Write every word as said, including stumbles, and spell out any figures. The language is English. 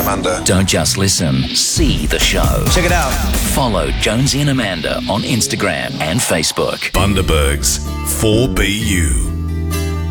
Amanda. Don't just listen, see the show. Check it out. Follow Jonesy and Amanda on Instagram and Facebook. Bundaberg's four B U.